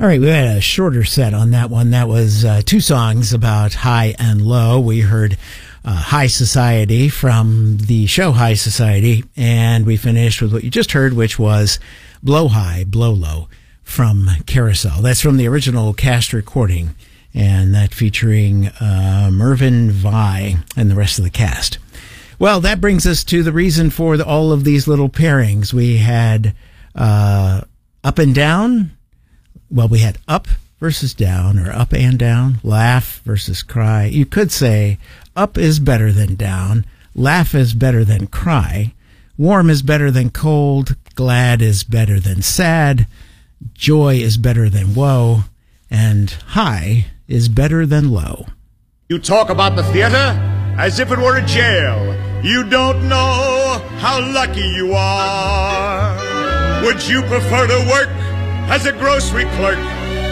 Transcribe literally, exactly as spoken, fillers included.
All right, we had a shorter set on that one. That was uh, two songs about high and low. We heard uh, High Society from the show High Society, and we finished with what you just heard, which was Blow High, Blow Low from Carousel. That's from the original cast recording, and that featuring uh, Mervyn Vai and the rest of the cast. Well, that brings us to the reason for the, all of these little pairings. We had uh, Up and Down. Well, we had Up versus Down, or Up and Down, Laugh versus Cry. You could say Up is better than Down, Laugh is better than Cry, Warm is better than Cold, Glad is better than Sad, Joy is better than Woe, and High is better than Low. You talk about the theater as if it were a jail. You don't know how lucky you are. Would you prefer to work as a grocery clerk